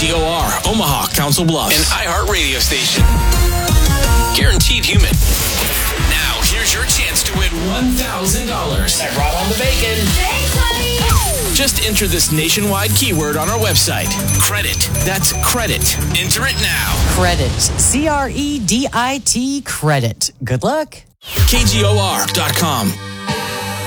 KGOR, Omaha, Council Bluffs, an iHeart radio station. Guaranteed human. Now, here's your chance to win $1,000. I brought on the bacon. Thanks, honey. Just enter this nationwide keyword on our website. Credit. That's credit. Enter it now. Credit. CREDIT. Credit. Good luck. KGOR.com.